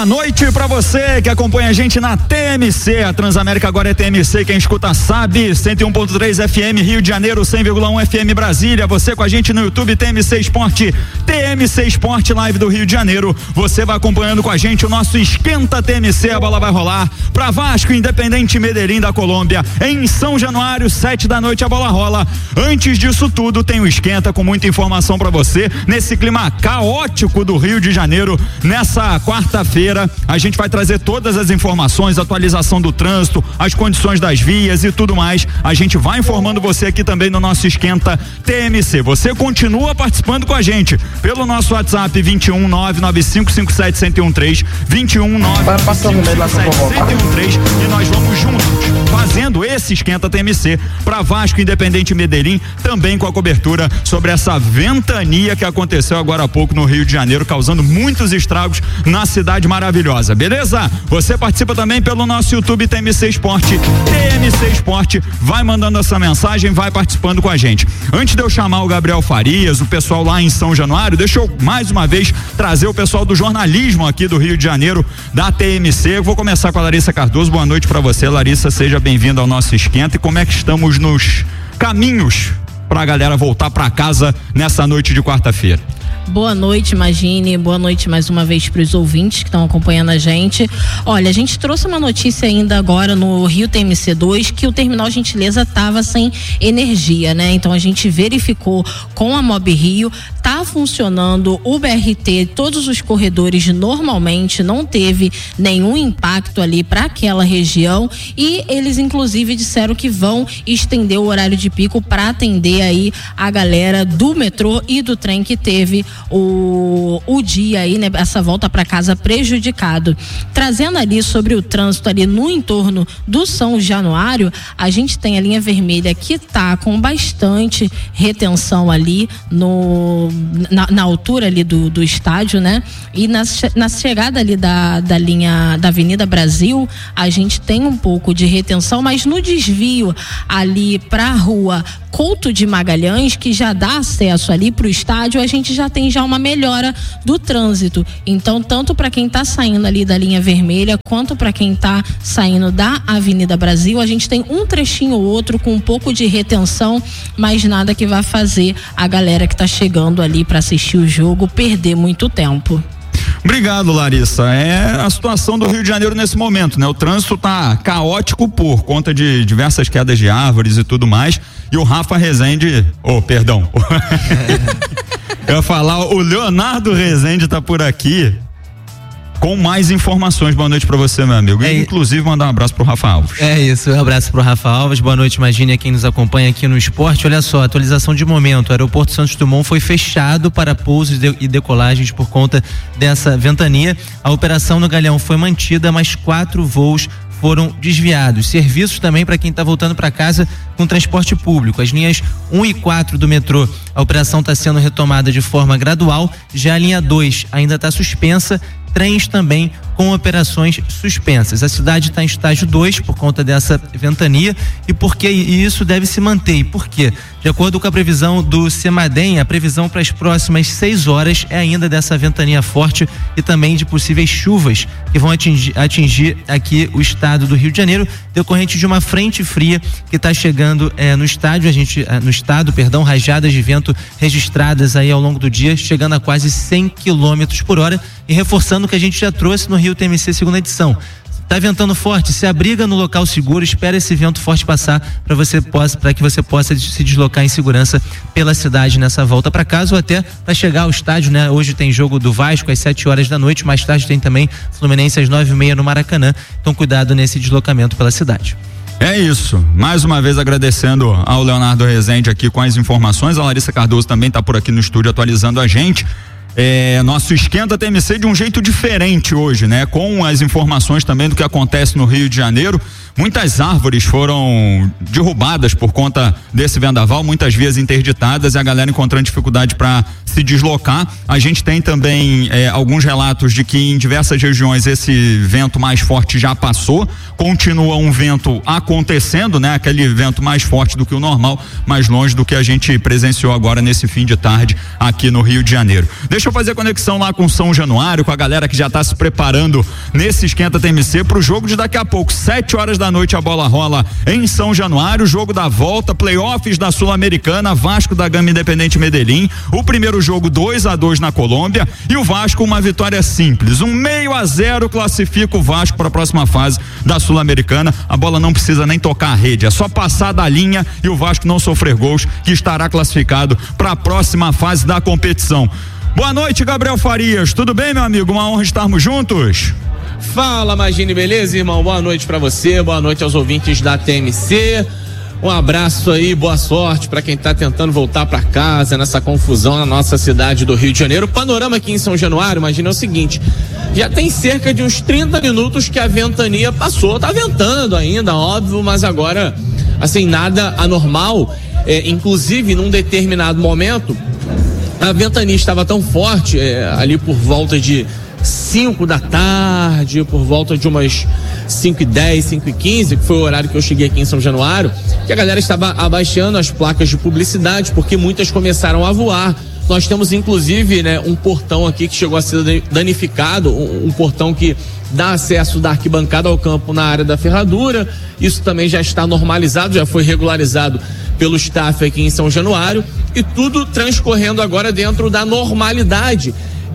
noite pra você que acompanha a gente na TMC, a Transamérica agora é TMC, quem escuta sabe, 101.3 FM Rio de Janeiro, 100,1 FM Brasília, você com a gente no YouTube TMC Esporte, TMC Esporte Live do Rio de Janeiro, você vai acompanhando com a gente o nosso Esquenta TMC, a bola vai rolar pra Vasco, Independente Medellín da Colômbia, em São Januário, 7 da noite a bola rola. Antes disso tudo tem o Esquenta com muita informação pra você, nesse clima caótico do Rio de Janeiro, nessa quarta-feira, a gente vai trazer todas as informações, atualização do trânsito, as condições das vias e tudo mais. A gente vai informando você aqui também no nosso Esquenta TMC. Você continua participando com a gente pelo nosso WhatsApp 21995571013, 21995571013, e nós vamos juntos fazendo esse Esquenta TMC para Vasco, Independente Medellín, também com a cobertura sobre essa ventania que aconteceu agora há pouco no Rio de Janeiro, causando muitos estragos na cidade maravilhosa, beleza? Você participa também pelo nosso YouTube TMC Esporte, TMC Esporte, vai mandando essa mensagem, vai participando com a gente. Antes de eu chamar o Gabriel Farias, o pessoal lá em São Januário, deixa eu mais uma vez trazer o pessoal do jornalismo aqui do Rio de Janeiro, da TMC. Eu vou começar com a Larissa Cardoso. Boa noite pra você, Larissa, seja bem-vinda ao nosso Esquenta. E como é que estamos nos caminhos pra galera voltar pra casa nessa noite de quarta-feira? Boa noite, Magine, boa noite mais uma vez para os ouvintes que estão acompanhando a gente. Olha, a gente trouxe uma notícia ainda agora no Rio TMC2 que o Terminal Gentileza estava sem energia, né? Então a gente verificou com a Mob Rio, tá funcionando o BRT, todos os corredores normalmente, não teve nenhum impacto ali para aquela região, e eles inclusive disseram que vão estender o horário de pico para atender aí a galera do metrô e do trem que teve o dia aí, né, essa volta para casa prejudicado. Trazendo ali sobre o trânsito ali no entorno do São Januário, a gente tem a linha vermelha que tá com bastante retenção ali na altura ali do estádio, né? E na chegada ali da linha da Avenida Brasil, a gente tem um pouco de retenção, mas no desvio ali pra rua Couto de Magalhães, que já dá acesso ali pro estádio, a gente já tem uma melhora do trânsito. Então, tanto para quem está saindo ali da linha vermelha, quanto para quem está saindo da Avenida Brasil, a gente tem um trechinho ou outro com um pouco de retenção, mas nada que vá fazer a galera que está chegando ali para assistir o jogo perder muito tempo. Obrigado, Larissa. É a situação do Rio de Janeiro nesse momento, né? O trânsito tá caótico por conta de diversas quedas de árvores e tudo mais. E o Rafa Rezende, perdão. Eu ia falar, o Leonardo Rezende tá por aqui com mais informações. Boa noite pra você, meu amigo. E, inclusive, mandar um abraço pro Rafa Alves. É isso, um abraço pro Rafa Alves. Boa noite, imagine quem nos acompanha aqui no esporte. Olha só, atualização de momento. O aeroporto Santos Dumont foi fechado para pousos e decolagens por conta dessa ventania. A operação no Galeão foi mantida, mas 4 voos foram desviados. Serviços também para quem está voltando para casa com transporte público. As linhas 1 e 4 do metrô, a operação está sendo retomada de forma gradual. Já a linha 2 ainda está suspensa. Trens também com operações suspensas. A cidade está em estágio 2 por conta dessa ventania e isso deve se manter. E por quê? De acordo com a previsão do CEMADEM, a previsão para as próximas 6 horas é ainda dessa ventania forte e também de possíveis chuvas que vão atingir aqui o estado do Rio de Janeiro, decorrente de uma frente fria que está chegando no estado, rajadas de vento registradas aí ao longo do dia, chegando a quase 100 km por hora, e reforçando o que a gente já trouxe no Rio TMC segunda edição. Tá ventando forte, se abriga no local seguro, espera esse vento forte passar para que você possa se deslocar em segurança pela cidade nessa volta para casa, ou até para chegar ao estádio, né? Hoje tem jogo do Vasco às 7 horas da noite, mais tarde tem também Fluminense às 9h30 no Maracanã. Então cuidado nesse deslocamento pela cidade. É isso, mais uma vez agradecendo ao Leonardo Rezende aqui com as informações. A Larissa Cardoso também tá por aqui no estúdio atualizando a gente. Nosso Esquenta TMC de um jeito diferente hoje, né? Com as informações também do que acontece no Rio de Janeiro. Muitas árvores foram derrubadas por conta desse vendaval, muitas vias interditadas e a galera encontrando dificuldade para se deslocar. A gente tem também alguns relatos de que em diversas regiões esse vento mais forte já passou, continua um vento acontecendo, né? Aquele vento mais forte do que o normal, mais longe do que a gente presenciou agora nesse fim de tarde aqui no Rio de Janeiro. Deixa deixa eu fazer conexão lá com São Januário, com a galera que já tá se preparando nesse Esquenta TMC pro jogo de daqui a pouco, 7h da noite a bola rola em São Januário, jogo da volta, playoffs da Sul-Americana, Vasco da Gama Independente Medellín, o primeiro jogo 2-2 na Colômbia e o Vasco uma vitória simples, 1-0 classifica o Vasco para a próxima fase da Sul-Americana, a bola não precisa nem tocar a rede, é só passar da linha e o Vasco não sofrer gols que estará classificado para a próxima fase da competição. Boa noite, Gabriel Farias, tudo bem, meu amigo? Uma honra estarmos juntos. Fala, Magini, beleza, irmão? Boa noite pra você, boa noite aos ouvintes da TMC. Um abraço aí, boa sorte pra quem tá tentando voltar pra casa nessa confusão na nossa cidade do Rio de Janeiro. O panorama aqui em São Januário, imagina, é o seguinte: já tem cerca de uns 30 minutos que a ventania passou, tá ventando ainda, óbvio, mas agora, assim, nada anormal. Inclusive, num determinado momento, a ventania estava tão forte, ali por volta de 5 da tarde, por volta de umas 5h10, 5h15, que foi o horário que eu cheguei aqui em São Januário, que a galera estava abaixando as placas de publicidade, porque muitas começaram a voar. Nós temos inclusive, né, um portão aqui que chegou a ser danificado, um portão que dá acesso da arquibancada ao campo na área da ferradura. Isso também já está normalizado, já foi regularizado pelo staff aqui em São Januário, e tudo transcorrendo agora dentro da normalidade.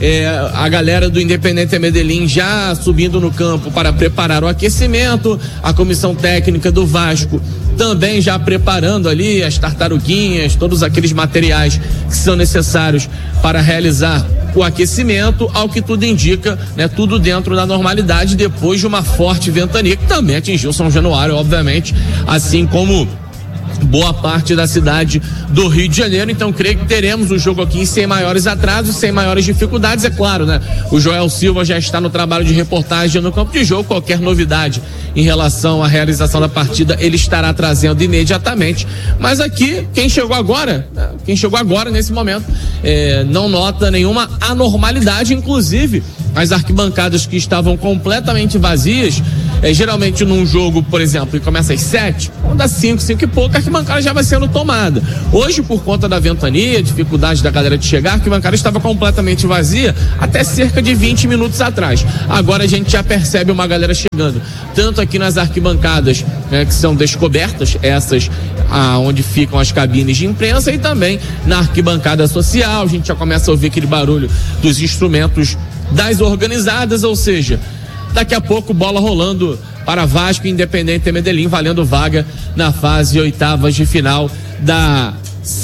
A galera do Independente Medellín já subindo no campo para preparar o aquecimento, a comissão técnica do Vasco também já preparando ali as tartaruguinhas, todos aqueles materiais que são necessários para realizar o aquecimento, ao que tudo indica, né, tudo dentro da normalidade, depois de uma forte ventania que também atingiu São Januário, obviamente, assim como boa parte da cidade do Rio de Janeiro. Então creio que teremos o jogo aqui sem maiores atrasos, sem maiores dificuldades, é claro, né? O Joel Silva já está no trabalho de reportagem no campo de jogo, qualquer novidade em relação à realização da partida ele estará trazendo imediatamente, mas aqui quem chegou agora nesse momento não nota nenhuma anormalidade, inclusive as arquibancadas que estavam completamente vazias, geralmente num jogo, por exemplo, que começa às 7, quando dá 5 e pouco, a arquibancada já vai sendo tomada. Hoje, por conta da ventania, dificuldade da galera de chegar, a arquibancada estava completamente vazia até cerca de 20 minutos atrás. Agora a gente já percebe uma galera chegando, tanto aqui nas arquibancadas, né, que são descobertas, essas onde ficam as cabines de imprensa, e também na arquibancada social. A gente já começa a ouvir aquele barulho dos instrumentos das organizadas, ou seja, daqui a pouco bola rolando para Vasco e Independente Medellín, valendo vaga na fase 8ª de final da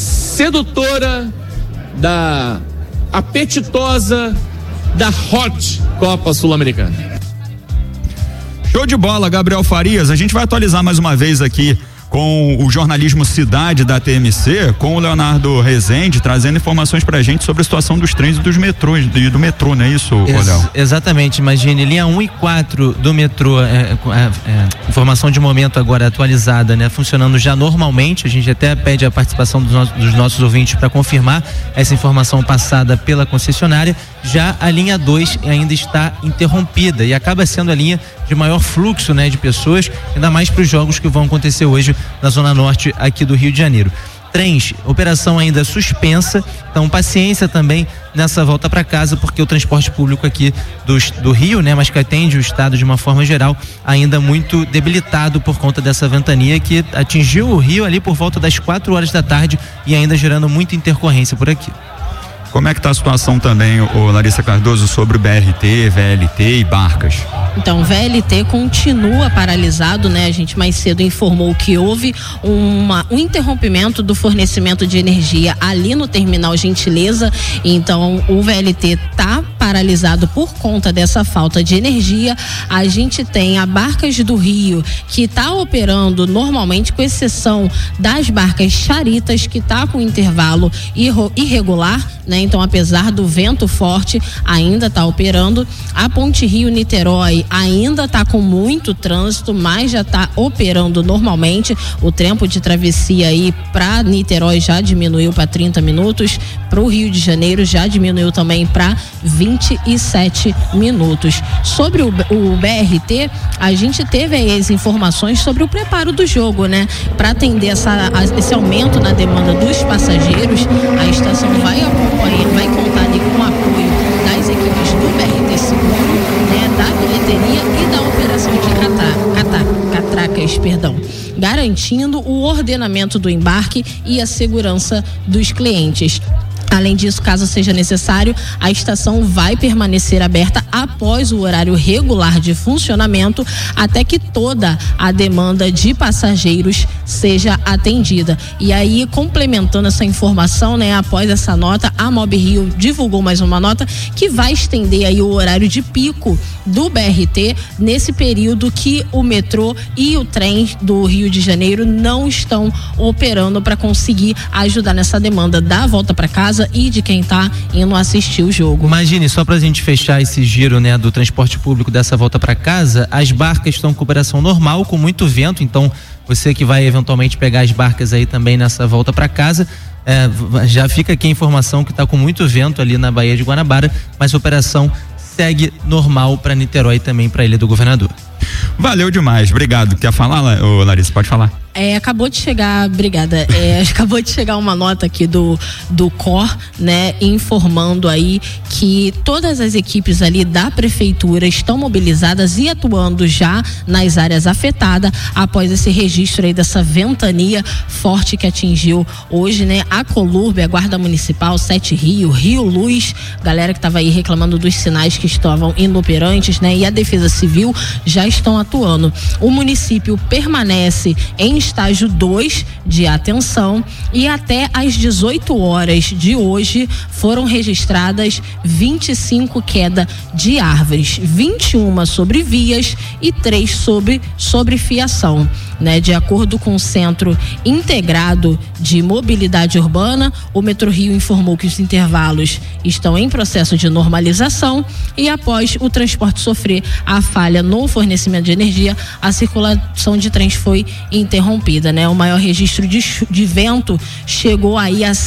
sedutora, da apetitosa, da Hot Copa Sul-Americana. Show de bola, Gabriel Farias. A gente vai atualizar mais uma vez aqui com o jornalismo Cidade da TMC, com o Leonardo Rezende, trazendo informações pra gente sobre a situação dos trens e dos metrôs, do metrô, não é isso, Léo? Exatamente, imagine, linha 1 e 4 do metrô, informação de momento agora atualizada, né? Funcionando já normalmente, a gente até pede a participação dos nossos ouvintes para confirmar essa informação passada pela concessionária. Já a linha 2 ainda está interrompida e acaba sendo a linha de maior fluxo, né, de pessoas, ainda mais para os jogos que vão acontecer hoje na Zona Norte aqui do Rio de Janeiro. Trens, operação ainda suspensa, então paciência também nessa volta para casa, porque o transporte público aqui do Rio, né, mas que atende o estado de uma forma geral, ainda muito debilitado por conta dessa ventania que atingiu o Rio ali por volta das 4h da tarde e ainda gerando muita intercorrência por aqui. Como é que está a situação também, Larissa Cardoso, sobre o BRT, VLT e Barcas? Então, o VLT continua paralisado, né? A gente mais cedo informou que houve um interrompimento do fornecimento de energia ali no terminal Gentileza. Então, o VLT está paralisado por conta dessa falta de energia. A gente tem a Barcas do Rio, que está operando normalmente, com exceção das Barcas Charitas, que está com intervalo irregular, né? Então, apesar do vento forte, ainda está operando. A Ponte Rio-Niterói ainda está com muito trânsito, mas já está operando normalmente. O tempo de travessia aí para Niterói já diminuiu para 30 minutos. Para o Rio de Janeiro já diminuiu também para 27 minutos. Sobre o BRT, a gente teve aí as informações sobre o preparo do jogo, né? Para atender esse aumento na demanda dos passageiros, a estação vai contar ali com o apoio garantindo o ordenamento do embarque e a segurança dos clientes. Além disso, caso seja necessário, a estação vai permanecer aberta após o horário regular de funcionamento, até que toda a demanda de passageiros seja atendida. E aí, complementando essa informação, né, após essa nota, a Mob Rio divulgou mais uma nota que vai estender aí o horário de pico do BRT nesse período que o metrô e o trem do Rio de Janeiro não estão operando, para conseguir ajudar nessa demanda da volta para casa e de quem tá indo assistir o jogo. Imagine, só pra gente fechar esse giro, né, do transporte público dessa volta para casa, as barcas estão com operação normal, com muito vento, então você que vai eventualmente pegar as barcas aí também nessa volta para casa, já fica aqui a informação que tá com muito vento ali na Baía de Guanabara, mas a operação segue normal para Niterói e também para Ilha do Governador. Valeu demais, obrigado. Quer falar, Larissa? Pode falar. Acabou de chegar, obrigada, acabou de chegar uma nota aqui do COR, né, informando aí que todas as equipes ali da prefeitura estão mobilizadas e atuando já nas áreas afetadas após esse registro aí dessa ventania forte que atingiu hoje, né, a Colurbe, a Guarda Municipal, Sete Rio, Rio Luz, galera que estava aí reclamando dos sinais que estavam inoperantes, né, e a Defesa Civil já estão atuando. O município permanece em estágio 2 de atenção e até às 18 horas de hoje foram registradas 25 quedas de árvores, 21 sobre vias e 3 sobre fiação, né? De acordo com o Centro Integrado de Mobilidade Urbana, o Metrorio informou que os intervalos estão em processo de normalização e após o transporte sofrer a falha no fornecimento de energia, a circulação de trens foi interrompida, né? O maior registro de vento chegou aí a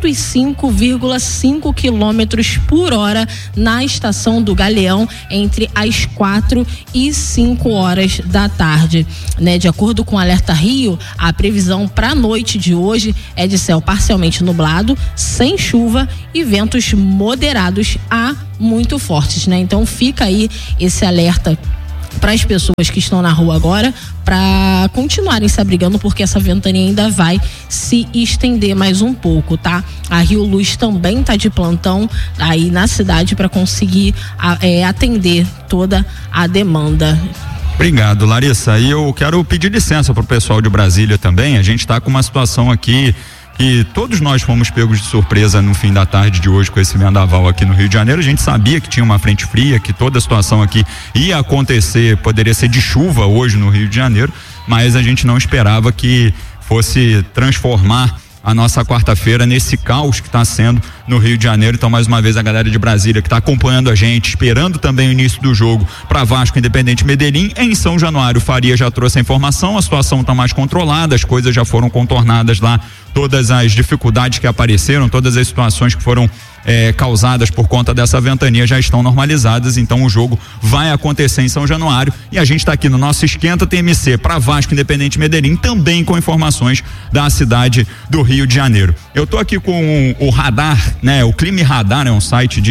105,5 quilômetros por hora na estação do Galeão entre as 4 e 5 horas da tarde, né? De acordo com o Alerta Rio, a previsão para a noite de hoje é de céu parcialmente nublado, sem chuva e ventos moderados a muito fortes, né? Então fica aí esse alerta para as pessoas que estão na rua agora, para continuarem se abrigando, porque essa ventania ainda vai se estender mais um pouco, tá? A Rio Luz também tá de plantão aí na cidade para conseguir atender toda a demanda. Obrigado, Larissa. E eu quero pedir licença pro pessoal de Brasília também. A gente tá com uma situação aqui e todos nós fomos pegos de surpresa no fim da tarde de hoje com esse vendaval aqui no Rio de Janeiro. A gente sabia que tinha uma frente fria, que toda a situação aqui ia acontecer, poderia ser de chuva hoje no Rio de Janeiro, mas a gente não esperava que fosse transformar a nossa quarta-feira nesse caos que está sendo no Rio de Janeiro. Então, mais uma vez, a galera de Brasília que está acompanhando a gente, esperando também o início do jogo para Vasco, Independente, Medellín. Em São Januário, Faria já trouxe a informação, a situação está mais controlada, as coisas já foram contornadas lá, todas as dificuldades que apareceram, todas as situações que foram causadas por conta dessa ventania já estão normalizadas. Então o jogo vai acontecer em São Januário e a gente está aqui no nosso Esquenta TMC para Vasco, Independente, Medellín, também com informações da cidade do Rio de Janeiro. Eu tô aqui com o Radar, né? O Clima Radar é um site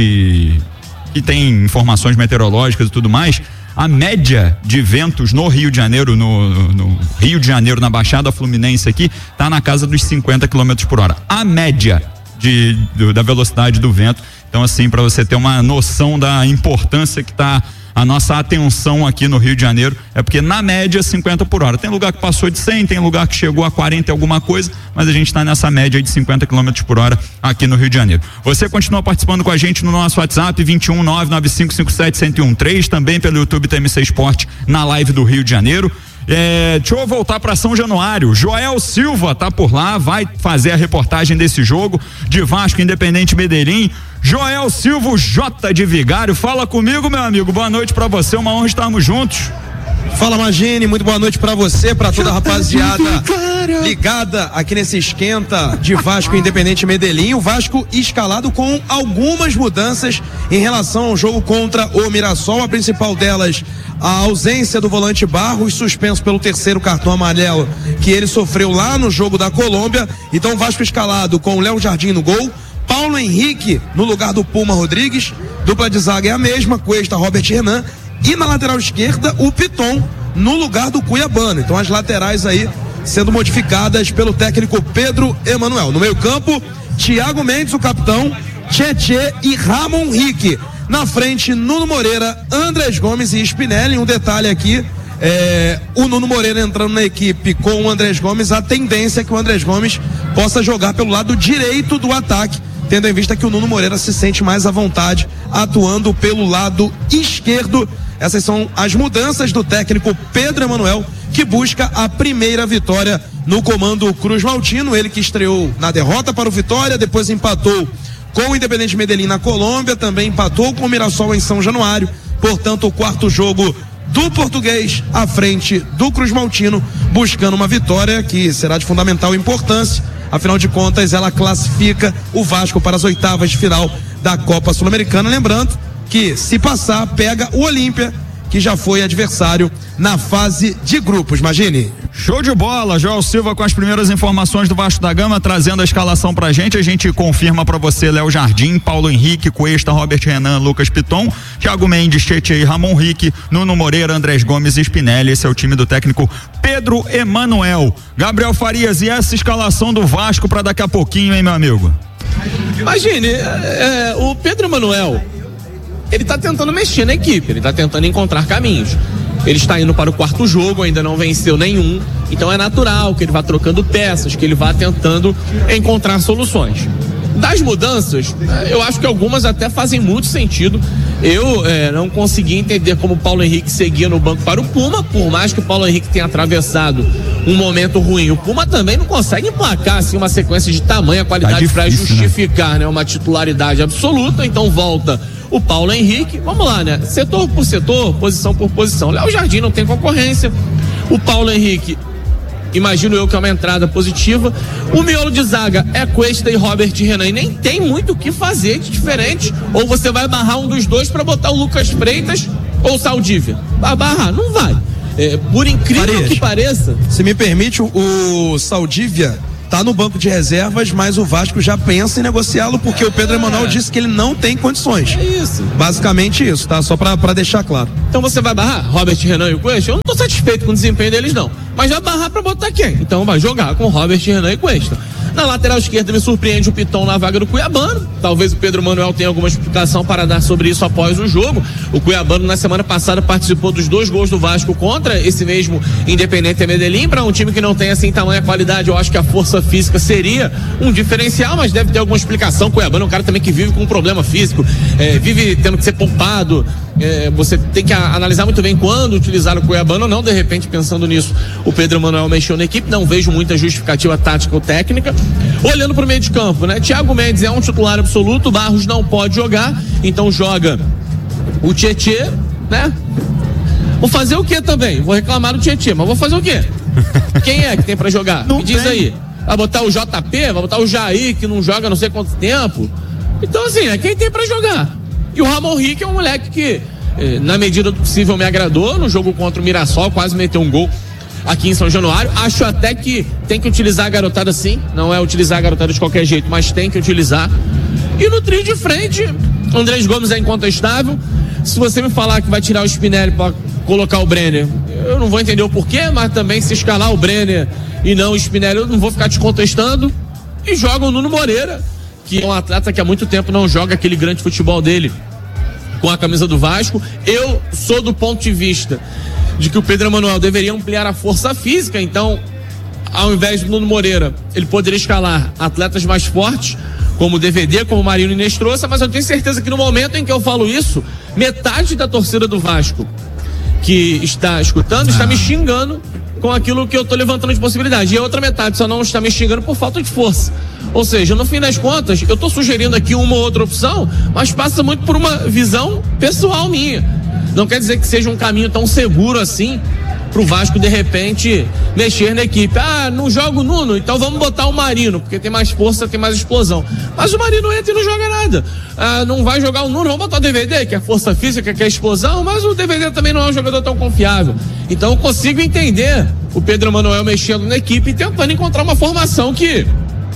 que tem informações meteorológicas e tudo mais. A média de ventos no Rio de Janeiro, no Rio de Janeiro, na Baixada Fluminense aqui, tá na casa dos 50 km por hora. A média da velocidade do vento. Então, assim, para você ter uma noção da importância que tá a nossa atenção aqui no Rio de Janeiro, é porque na média 50 por hora. Tem lugar que passou de 100, tem lugar que chegou a 40 e alguma coisa, mas a gente está nessa média de 50 km por hora aqui no Rio de Janeiro. Você continua participando com a gente no nosso WhatsApp 21995571013, também pelo YouTube TMC Esporte na live do Rio de Janeiro. Deixa eu voltar para São Januário. Joel Silva tá por lá, vai fazer a reportagem desse jogo de Vasco, Independente, Medellín. Joel Silva, J de Vigário, fala comigo, meu amigo. Boa noite para você, uma honra estarmos juntos. Fala, Magine, muito boa noite pra você, pra toda a rapaziada ligada aqui nesse Esquenta de Vasco Independente Medellín. O Vasco escalado com algumas mudanças em relação ao jogo contra o Mirassol. A principal delas, a ausência do volante Barros, suspenso pelo terceiro cartão amarelo que ele sofreu lá no jogo da Colômbia. Então o Vasco escalado com o Léo Jardim no gol, Paulo Henrique no lugar do Puma Rodrigues, dupla de zaga é a mesma, Cuesta, Robert Renan. E na lateral esquerda, o Piton no lugar do Cuiabano. Então as laterais aí sendo modificadas pelo técnico Pedro Emanuel. No meio-campo, Thiago Mendes, o capitão, Tietê e Ramon Rick. Na frente, Nuno Moreira, Andrés Gomes e Spinelli. Um detalhe aqui, o Nuno Moreira entrando na equipe com o Andrés Gomes, a tendência é que o Andrés Gomes possa jogar pelo lado direito do ataque, tendo em vista que o Nuno Moreira se sente mais à vontade atuando pelo lado esquerdo. Essas são as mudanças do técnico Pedro Emanuel, que busca a primeira vitória no comando Cruz Maltino. Ele que estreou na derrota para o Vitória, depois empatou com o Independente Medellín na Colômbia, também empatou com o Mirassol em São Januário. Portanto, o quarto jogo do português à frente do Cruz Maltino, buscando uma vitória que será de fundamental importância. Afinal de contas, ela classifica o Vasco para as oitavas de final da Copa Sul-Americana. Lembrando que, se passar, pega o Olímpia, que já foi adversário na fase de grupos. Imagine. Show de bola, Joel Silva com as primeiras informações do Vasco da Gama, trazendo a escalação pra gente. A gente confirma pra você: Léo Jardim, Paulo Henrique, Cuesta, Robert Renan, Lucas Piton, Thiago Mendes, Tietê e Ramon Rick, Nuno Moreira, Andrés Gomes e Spinelli. Esse é o time do técnico Pedro Emanuel. Gabriel Farias, e essa escalação do Vasco pra daqui a pouquinho, hein, meu amigo? Imagine, o Pedro Emanuel, ele tá tentando mexer na equipe, ele tá tentando encontrar caminhos. Ele está indo para o quarto jogo, ainda não venceu nenhum, então é natural que ele vá trocando peças, que ele vá tentando encontrar soluções. Das mudanças, eu acho que algumas até fazem muito sentido. Eu não consegui entender como o Paulo Henrique seguia no banco para o Puma, por mais que o Paulo Henrique tenha atravessado um momento ruim. O Puma também não consegue emplacar assim, uma sequência de tamanha qualidade para justificar, né, uma titularidade absoluta. Então volta o Paulo Henrique, vamos lá, né? Setor por setor, posição por posição. Léo Jardim não tem concorrência. O Paulo Henrique, imagino eu que é uma entrada positiva. O miolo de zaga é Cuesta e Robert Renan, e nem tem muito o que fazer de diferente. Ou você vai barrar um dos dois para botar o Lucas Freitas ou o Saldívia. Vai barrar? Não vai. Por incrível que pareça. Se me permite, o Saldívia tá no banco de reservas, mas o Vasco já pensa em negociá-lo, porque o Pedro Emanuel disse que ele não tem condições. É isso. Basicamente isso, tá? Só pra deixar claro. Então você vai barrar Robert Renan e o Cuesta? Eu não tô satisfeito com o desempenho deles, não. Mas vai barrar pra botar quem? Então vai jogar com Robert Renan e Cuesta. Na lateral esquerda me surpreende o Piton na vaga do Cuiabano. Talvez o Pedro Emanuel tenha alguma explicação para dar sobre isso após o jogo. O Cuiabano na semana passada participou dos 2 gols do Vasco contra esse mesmo Independente Medellín. Para um time que não tem assim tamanha qualidade, eu acho que a força física seria um diferencial, mas deve ter alguma explicação. O Cuiabano é um cara também que vive com um problema físico, vive tendo que ser poupado. Você tem que analisar muito bem quando utilizar o Cuiabano ou não. De repente, pensando nisso, o Pedro Emanuel mexeu na equipe. Não vejo muita justificativa tática ou técnica. Olhando pro meio de campo, né? Thiago Mendes é um titular absoluto, Barros não pode jogar, então joga o Tietê, né? Vou fazer o quê também? Vou reclamar do Tietê, mas vou fazer o quê? Quem é que tem pra jogar? Me diz aí. Vai botar o JP? Vai botar o Jair, que não joga não sei quanto tempo? Então assim, quem tem pra jogar? E o Ramon Rick é um moleque que, na medida do possível, me agradou no jogo contra o Mirassol, quase meteu um gol aqui em São Januário. Acho até que tem que utilizar a garotada sim, não é utilizar a garotada de qualquer jeito, mas tem que utilizar. E no trio de frente, Andrés Gomes é incontestável. Se você me falar que vai tirar o Spinelli para colocar o Brenner, eu não vou entender o porquê, mas também se escalar o Brenner e não o Spinelli, eu não vou ficar te contestando. E joga o Nuno Moreira, que é um atleta que há muito tempo não joga aquele grande futebol dele com a camisa do Vasco. Eu sou do ponto de vista de que o Pedro Emanuel deveria ampliar a força física, então, ao invés do Nuno Moreira, ele poderia escalar atletas mais fortes, como o DVD, como o Marino Inês trouxe, mas eu tenho certeza que no momento em que eu falo isso, metade da torcida do Vasco que está escutando está me xingando com aquilo que eu estou levantando de possibilidade, e a outra metade só não está me xingando por falta de força. Ou seja, no fim das contas, eu estou sugerindo aqui uma ou outra opção, mas passa muito por uma visão pessoal minha. Não quer dizer que seja um caminho tão seguro assim pro Vasco de repente mexer na equipe. Não joga o Nuno, então vamos botar o Marino, porque tem mais força, tem mais explosão. Mas o Marino entra e não joga nada. Não vai jogar o Nuno, vamos botar o DVD, que é força física, que é explosão, mas o DVD também não é um jogador tão confiável. Então eu consigo entender o Pedro Emanuel mexendo na equipe e tentando encontrar uma formação que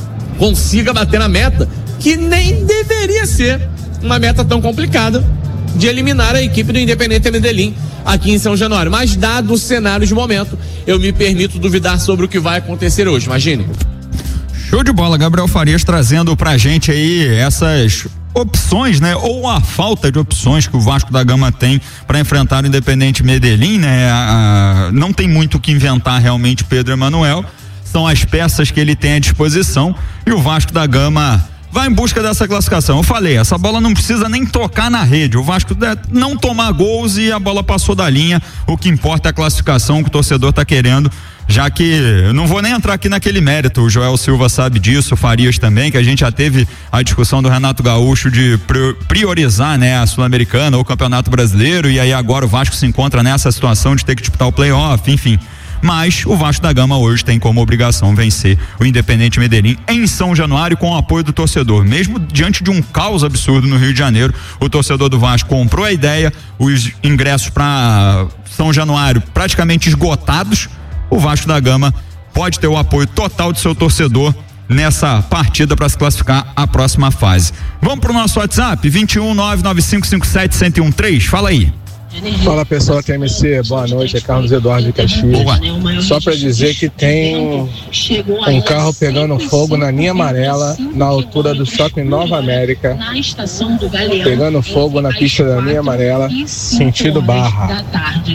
consiga bater na meta, que nem deveria ser uma meta tão complicada, de eliminar a equipe do Independiente Medellín aqui em São Januário. Mas dado o cenário de momento, eu me permito duvidar sobre o que vai acontecer hoje. Imagine. Show de bola, Gabriel Farias trazendo pra gente aí essas opções, né? Ou a falta de opções que o Vasco da Gama tem para enfrentar o Independiente Medellín, né? Não tem muito o que inventar realmente Pedro Emanuel, são as peças que ele tem à disposição e o Vasco da Gama vai em busca dessa classificação. Eu falei, essa bola não precisa nem tocar na rede, o Vasco não tomar gols e a bola passou da linha, o que importa é a classificação que o torcedor tá querendo, já que eu não vou nem entrar aqui naquele mérito, o Joel Silva sabe disso, o Farias também, que a gente já teve a discussão do Renato Gaúcho de priorizar, né, a Sul-Americana ou o Campeonato Brasileiro, e aí agora o Vasco se encontra nessa situação de ter que disputar o playoff, enfim. Mas o Vasco da Gama hoje tem como obrigação vencer o Independiente Medellín em São Januário com o apoio do torcedor. Mesmo diante de um caos absurdo no Rio de Janeiro, o torcedor do Vasco comprou a ideia, os ingressos para São Januário praticamente esgotados. O Vasco da Gama pode ter o apoio total do seu torcedor nessa partida para se classificar à próxima fase. Vamos pro nosso WhatsApp, 21995571013, fala aí. Fala pessoal da TMC, boa noite, é Carlos Eduardo de Caxias. Boa. Só para dizer que tem um carro pegando fogo na linha amarela, na altura do Shopping Nova América, pegando fogo na pista da linha amarela, sentido Barra.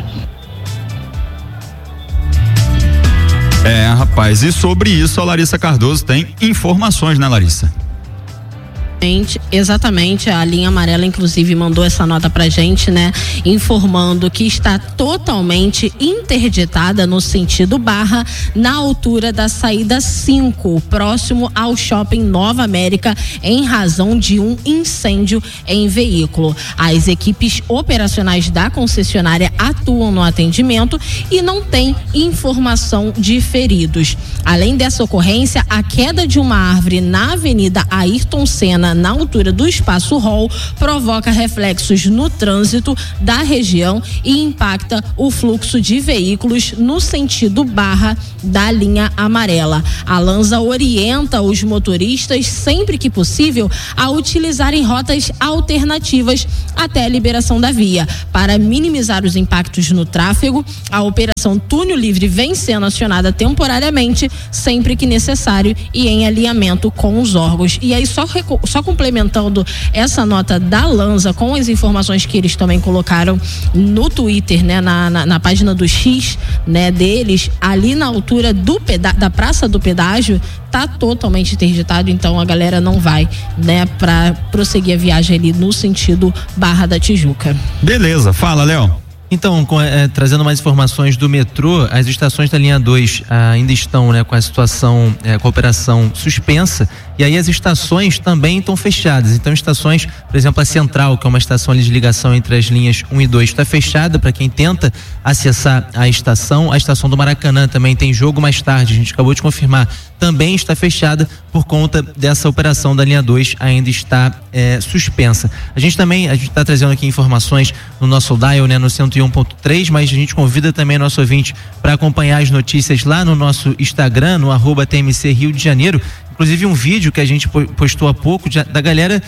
Rapaz, e sobre isso a Larissa Cardoso tem informações, né, Larissa? Exatamente, a linha amarela inclusive mandou essa nota pra gente, né, informando que está totalmente interditada no sentido Barra, na altura da saída 5, próximo ao Shopping Nova América, em razão de um incêndio em veículo. As equipes operacionais da concessionária atuam no atendimento e não tem informação de feridos. Além dessa ocorrência, a queda de uma árvore na Avenida Ayrton Senna, na altura do Espaço Hall, provoca reflexos no trânsito da região e impacta o fluxo de veículos no sentido Barra da linha amarela. A Lanza orienta os motoristas, sempre que possível, a utilizarem rotas alternativas até a liberação da via. Para minimizar os impactos no tráfego, a operação Túnel Livre vem sendo acionada temporariamente, sempre que necessário e em alinhamento com os órgãos. E aí, só complementando essa nota da Lanza com as informações que eles também colocaram no Twitter, né, na página do X, né, deles, ali na altura da Praça do Pedágio, tá totalmente interditado, então a galera não vai, né, pra prosseguir a viagem ali no sentido Barra da Tijuca. Beleza, fala, Léo. Então, trazendo mais informações do metrô, as estações da linha 2 ainda estão, né, com a situação, com a operação suspensa, e aí as estações também estão fechadas. Então, estações, por exemplo, a Central, que é uma estação ali de ligação entre as linhas 1 e 2, está fechada para quem tenta acessar a estação. A estação do Maracanã também tem jogo mais tarde, a gente acabou de confirmar, também está fechada por conta dessa operação da linha 2, ainda está suspensa. A gente está trazendo aqui informações no nosso dial, né, no 101.3, mas a gente convida também nosso ouvinte para acompanhar as notícias lá no nosso Instagram, no @TMC Rio de Janeiro. Inclusive um vídeo que a gente postou há pouco da galera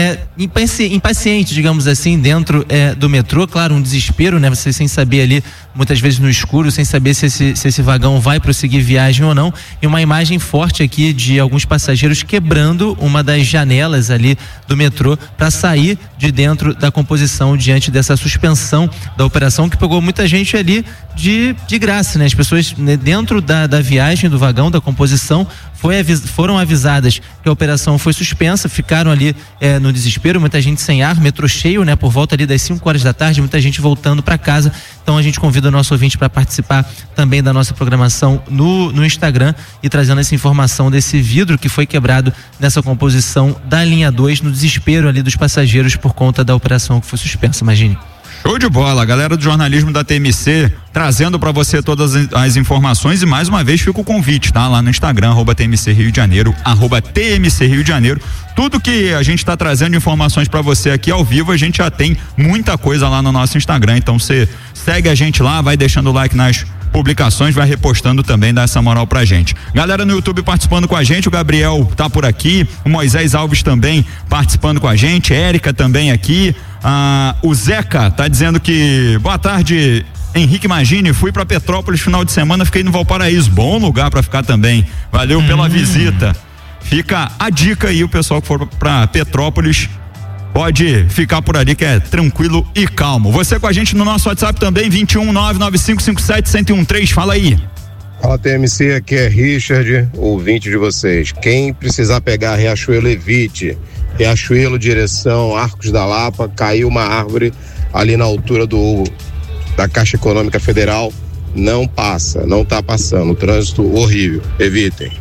impaciente, digamos assim, dentro do metrô. Claro, um desespero, né? Você sem saber ali, muitas vezes no escuro, sem saber se esse vagão vai prosseguir viagem ou não. E uma imagem forte aqui de alguns passageiros quebrando uma das janelas ali do metrô para sair de dentro da composição diante dessa suspensão da operação, que pegou muita gente ali de graça, né? As pessoas, né, dentro da viagem do vagão, da composição, foram avisadas que a operação foi suspensa, ficaram ali no desespero, muita gente sem ar, metrô cheio, né? Por volta ali das 5 horas da tarde, muita gente voltando para casa. Então a gente convida o nosso ouvinte para participar também da nossa programação no Instagram e trazendo essa informação desse vidro que foi quebrado nessa composição da linha 2, no desespero ali dos passageiros por conta da operação que foi suspensa. Imagine. Show de bola, galera do jornalismo da TMC trazendo para você todas as informações, e mais uma vez fica o convite, tá? Lá no Instagram, @TMC Rio de Janeiro, @TMC Rio de Janeiro. Tudo que a gente tá trazendo informações para você aqui ao vivo, a gente já tem muita coisa lá no nosso Instagram, então você segue a gente lá, vai deixando o like nas publicações, vai repostando também, dá essa moral pra gente. Galera no YouTube participando com a gente, o Gabriel tá por aqui, o Moisés Alves também participando com a gente, Érica também aqui, o Zeca tá dizendo que, boa tarde, Henrique Magini, fui pra Petrópolis final de semana, fiquei no Valparaíso, bom lugar pra ficar também, valeu pela visita. Fica a dica aí, o pessoal que for pra Petrópolis pode ficar por ali que é tranquilo e calmo. Você com a gente no nosso WhatsApp também, 21995571013, fala aí. Fala TMC, aqui é Richard, ouvinte de vocês. Quem precisar pegar Riachuelo, evite. Riachuelo, direção Arcos da Lapa, caiu uma árvore ali na altura da Caixa Econômica Federal, não passa, não tá passando, trânsito horrível, evitem.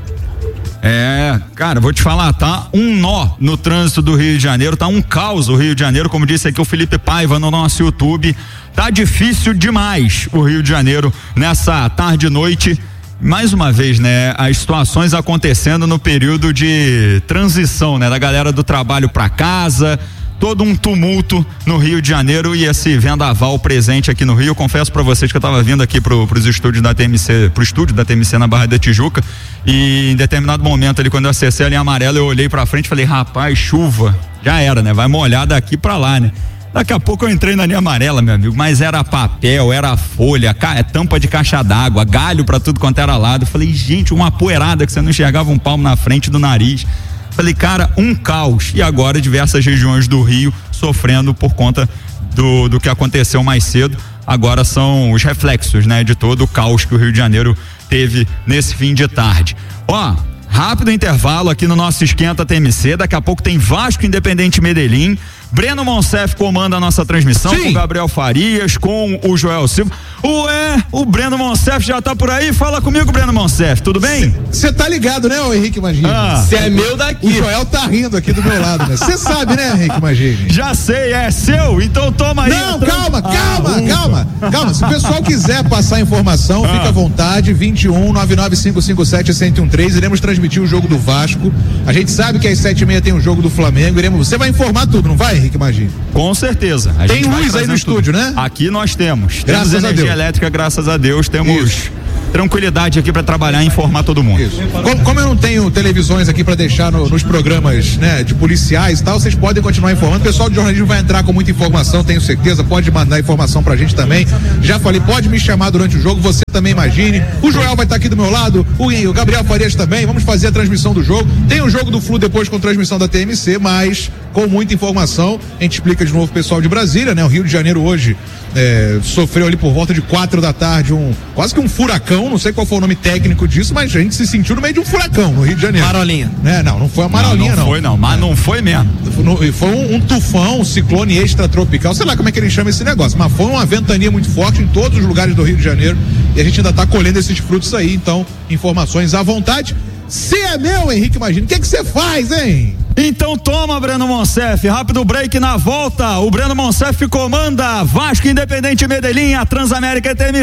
Cara, vou te falar, tá um nó no trânsito do Rio de Janeiro, tá um caos o Rio de Janeiro, como disse aqui o Felipe Paiva no nosso YouTube, tá difícil demais o Rio de Janeiro nessa tarde e noite, mais uma vez, né, as situações acontecendo no período de transição, né, da galera do trabalho pra casa, todo um tumulto no Rio de Janeiro e esse vendaval presente aqui no Rio. Eu confesso pra vocês que eu tava vindo aqui pro estúdio da TMC na Barra da Tijuca, e em determinado momento ali, quando eu acessei a linha amarela, eu olhei pra frente e falei, rapaz, chuva, já era, né, vai molhar daqui pra lá, né. Daqui a pouco eu entrei na linha amarela, meu amigo, mas era papel, era folha, tampa de caixa d'água, galho pra tudo quanto era lado. Eu falei, gente, uma poeirada que você não enxergava um palmo na frente do nariz. Falei, cara, um caos. E agora diversas regiões do Rio sofrendo por conta do que aconteceu mais cedo. Agora são os reflexos, né, de todo o caos que o Rio de Janeiro teve nesse fim de tarde. Rápido intervalo aqui no nosso Esquenta TMC. Daqui a pouco tem Vasco Independente Medellín. Breno Monsef comanda a nossa transmissão. Sim. Com o Gabriel Farias, com o Joel Silva. O Breno Monsef já tá por aí. Fala comigo, Breno Monsef, tudo bem? Você tá ligado, né, o Henrique Magini? Você é meu daqui. O Joel tá rindo aqui do meu lado, né? Você sabe, né, Henrique Magini? Já sei, é seu, então toma aí. Não, calma. Se o pessoal quiser passar informação, fica à vontade, 21-99557-1013, iremos transmitir o jogo do Vasco. A gente sabe que às 7h30 tem o jogo do Flamengo, você vai informar tudo, não vai, Henrique Magini? Com certeza. Tem luz aí no estúdio, né? Aqui nós temos. Graças temos energia elétrica, graças a Deus, temos tranquilidade aqui para trabalhar e informar todo mundo. Isso. Como eu não tenho televisões aqui para deixar nos programas, né, de policiais e tal, vocês podem continuar informando. O pessoal de jornalismo vai entrar com muita informação, tenho certeza, pode mandar informação pra gente também. Já falei, pode me chamar durante o jogo, você também imagine. O Joel vai estar aqui do meu lado, o Gabriel Farias também, vamos fazer a transmissão do jogo. Tem o jogo do Flu depois com transmissão da TMC, mas com muita informação, a gente explica de novo pro pessoal de Brasília, né? O Rio de Janeiro hoje sofreu ali por volta de 4 da tarde quase que um furacão, não sei qual foi o nome técnico disso, mas a gente se sentiu no meio de um furacão no Rio de Janeiro. Marolinha. Não foi a Marolinha, não. Não foi mesmo. Foi um tufão, um ciclone extratropical, sei lá como é que ele chama esse negócio, mas foi uma ventania muito forte em todos os lugares do Rio de Janeiro e a gente ainda tá colhendo esses frutos aí, então informações à vontade. Se é meu, Henrique Magini, o que você faz, hein? Então toma, Breno Monsef, rápido break, na volta, o Breno Monsef comanda Vasco Independente Medellín, a Transamérica TMC.